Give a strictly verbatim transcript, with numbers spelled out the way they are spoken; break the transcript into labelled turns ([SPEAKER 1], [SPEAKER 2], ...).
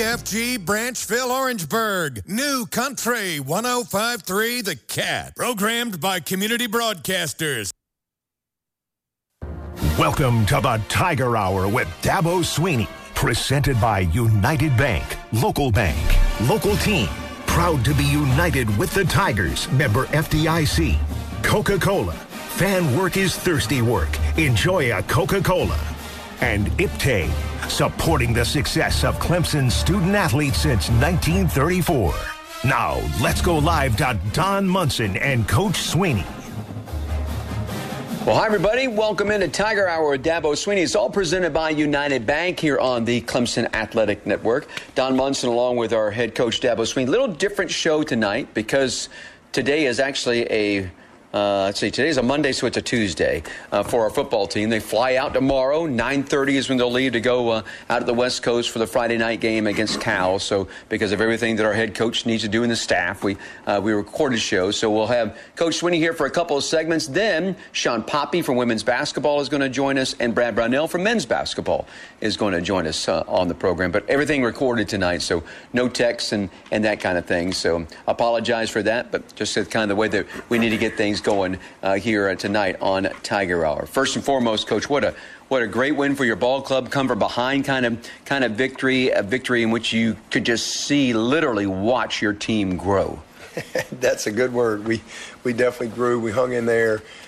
[SPEAKER 1] B F G Branchville, Orangeburg. New Country one oh five point three The Cat. Programmed by community broadcasters.
[SPEAKER 2] Welcome to the Tiger Hour with Dabo Sweeney. Presented by United Bank. Local bank. Local team. Proud to be united with the Tigers. Member F D I C. Coca-Cola. Fan work is thirsty work. Enjoy a Coca-Cola. And IPTAY, supporting the success of Clemson student athletes since nineteen thirty-four. Now, let's go live to Don Munson and Coach Sweeney.
[SPEAKER 3] Well, hi, everybody. Welcome into Tiger Hour with Dabo Sweeney. It's all presented by United Bank here on the Clemson Athletic Network. Don Munson along with our head coach, Dabo Sweeney. Little different show tonight because today is actually a Uh, let's see, today's a Monday, so it's a Tuesday uh, for our football team. They fly out tomorrow. nine thirty is when they'll leave to go uh, out to the West Coast for the Friday night game against Cal. So because of everything that our head coach needs to do in the staff, we uh, we recorded a show. So we'll have Coach Sweeney here for a couple of segments. Then Sean Poppy from women's basketball is going to join us, and Brad Brownell from men's basketball is going to join us uh, on the program. But everything recorded tonight, so no texts and, and that kind of thing. So apologize for that, but just kind of the way that we need to get things going uh, here tonight on Tiger Hour. First and foremost, Coach, what a what a great win for your ball club. Come from behind kind of kind of victory, a victory in which you could just see, literally watch your team grow.
[SPEAKER 4] That's a good word. We we definitely grew. We hung in there.